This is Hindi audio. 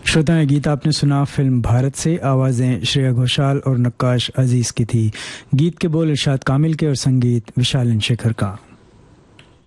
श्रोताएं, गीत आपने सुना फिल्म भारत से। आवाज़ें श्रेया घोषाल और नक्काश अजीज़ की थी। गीत के बोल इरशाद कामिल के और संगीत विशाल शेखर का।